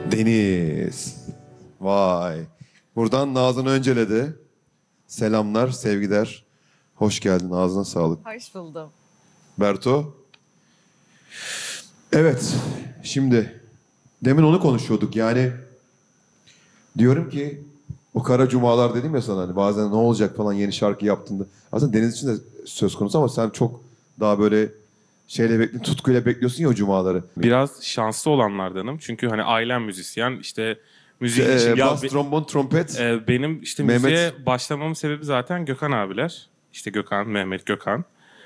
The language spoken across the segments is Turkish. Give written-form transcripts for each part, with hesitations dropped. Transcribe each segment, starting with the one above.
Deniz. Vay. Buradan Nazan Öncel'e de selamlar, sevgiler. Hoş geldin, ağzına sağlık. Hoş buldum. Berto. Evet, şimdi demin onu konuşuyorduk. Yani diyorum ki o kara cumalar dedim ya sana, hani bazen ne olacak falan yeni şarkı yaptığında. Aslında Deniz için de söz konusu ama sen çok daha böyle tutkuyla bekliyorsun ya o cumaları. Biraz şanslı olanlardanım. Çünkü hani ailem müzisyen. İşte müziğin için... Bas, trombon, trompet. Benim işte Mehmet. müziğe başlamamın sebebi zaten Gökhan abiler. İşte Gökhan, Mehmet Gökhan.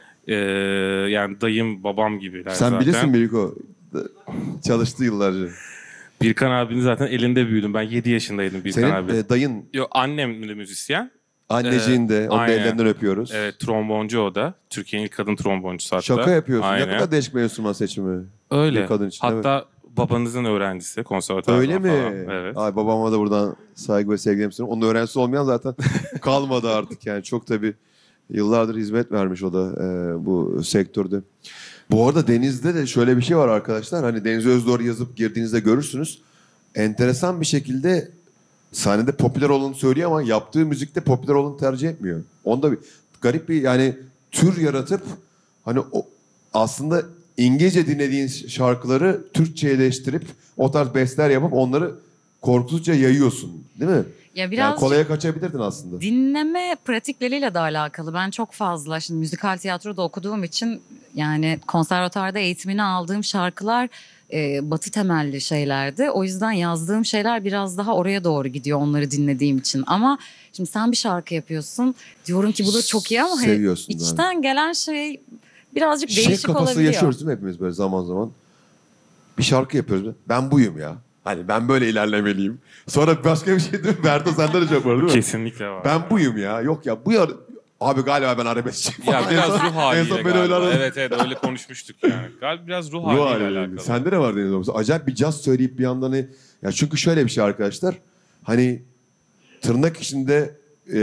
Yani dayım, babam gibiler Sen zaten. bilirsin Biriko. Çalıştı yıllarca. Birkan abinin zaten elinde büyüdüm. Ben 7 yaşındaydım Birkan Senin abi. dayın, Yo, annem de müzisyen. anneciğin de. Onun da aynen. ellerinden öpüyoruz. Evet, tromboncu o da. Türkiye'nin ilk kadın tromboncusu hatta. Şaka yapıyorsun. Aynen. Ne kadar değişik bir enstrüman seçimi. Öyle. Bir kadın için, Hatta babanızın öğrencisi konservatuvardan öyle mi? falan. Evet. Ay, babama da buradan saygı ve sevgilerimi sunuyorum. Onun öğrencisi olmayan zaten kalmadı artık yani. Çok tabii yıllardır hizmet vermiş o da bu sektörde. Bu arada Deniz'de de şöyle bir şey var arkadaşlar. Hani Deniz Özdoğru yazıp girdiğinizde görürsünüz. Enteresan bir şekilde sahnede popüler olanı söylüyor ama yaptığı müzikte popüler olanı tercih etmiyor. Onda bir garip bir yani tür yaratıp hani o aslında İngilizce dinlediğin şarkıları Türkçeleştirip o tarz bestler yapıp onları korkusuzca yayıyorsun, değil mi? Ya Yani biraz kolaya kaçabilirdin aslında. dinleme pratikleriyle de alakalı. Ben çok fazla şimdi müzikal tiyatroda okuduğum için yani konservatuarda eğitimini aldığım şarkılar batı temelli şeylerdi. O yüzden yazdığım şeyler biraz daha oraya doğru gidiyor onları dinlediğim için. Ama şimdi sen bir şarkı yapıyorsun. Diyorum ki bu da çok iyi ama hani Seviyorsun içten gelen şey birazcık Şey değişik kafası olabiliyor. yaşıyoruz değil mi hepimiz böyle zaman zaman? Bir şarkı yapıyoruz. Ben buyum ya. Hani ben böyle ilerlemeliyim. Sonra başka bir şey değil mi? Berto sende de çok var değil mi? Kesinlikle var. Ben buyum ya. Yok ya abi galiba ben arabeskçiyim. Ya biraz ruh En haliyle son beni galiba. öyle aradı. Evet öyle konuşmuştuk yani. Galiba biraz ruh Ruh haliyle haliyle. alakalı. Sende ne var Deniz Babası? Acayip bir caz söyleyip bir yandan ya çünkü şöyle bir şey arkadaşlar. Hani tırnak içinde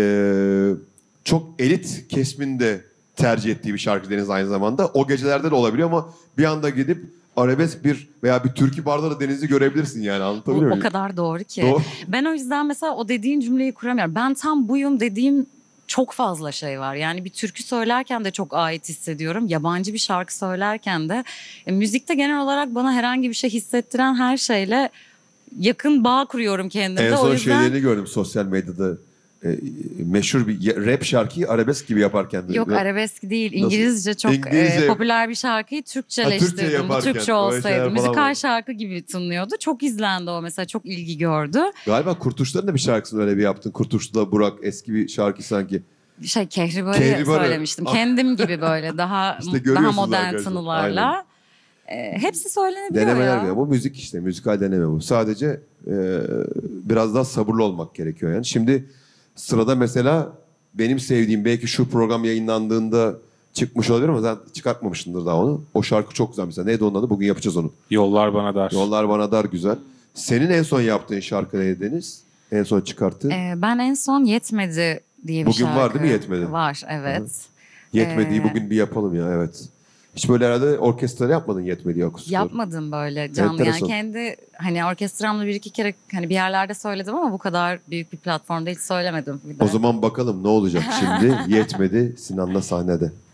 çok elit kesiminde tercih ettiği bir şarkı Deniz aynı zamanda. O gecelerde de olabiliyor ama bir anda gidip arabesk bir veya bir türkü barda da Deniz'i görebilirsin yani, anlatabiliyor O muyum? kadar doğru ki. Doğru. Ben o yüzden mesela o dediğin cümleyi kuramıyorum. Ben tam buyum dediğim çok fazla şey var. Yani bir türkü söylerken de çok ait hissediyorum. Yabancı bir şarkı söylerken de. Müzikte genel olarak bana herhangi bir şey hissettiren her şeyle yakın bağ kuruyorum kendimde. En O son yüzden şeylerini gördüm sosyal medyada. Meşhur bir rap şarkıyı arabesk gibi yaparken. yok arabesk değil. İngilizce çok İngilizce. Popüler bir şarkıyı Türkçe Türkçeleştirdim. Bu yaparken, Türkçe öyle olsaydı. şeyler falan Müzikal var. şarkı gibi tınlıyordu. Çok izlendi o mesela. Çok ilgi gördü. Galiba Kurtuluşların da bir şarkısını öyle bir yaptın. Kurtuluş'ta Burak, eski bir şarkı sanki. Kehribar'ı Kehribar'ı. söylemiştim. Kendim gibi böyle daha İşte daha görüyorsunuz modern arkadaşlar. tınılarla. Hepsi söylenebiliyor Denemeler ya. bu müzik işte. Müzikal deneme bu. Sadece biraz daha sabırlı olmak gerekiyor yani. Şimdi sırada mesela benim sevdiğim, belki şu program yayınlandığında çıkmış olabilir ama sen çıkartmamışsındır daha onu. O şarkı çok güzel mesela. Neydi onun adı? Bugün yapacağız onu. Yollar bana dar. Yollar Bana Dar güzel. Senin en son yaptığın şarkı neydi Deniz? En son çıkarttığın. Ben en son Yetmedi diye bir Bugün şarkı. var değil mi Yetmedi? Var evet. Yetmediği Ee, bugün bir yapalım ya, evet. Hiç böyle herhalde orkestra yapmadın Yetmediği akustik. Yapmadım böyle canlı. Yani Enteresan. kendi hani orkestramla bir iki kere hani bir yerlerde söyledim ama bu kadar büyük bir platformda hiç söylemedim. Bir de. O zaman bakalım ne olacak şimdi? Yetmedi Sinan'la sahnede.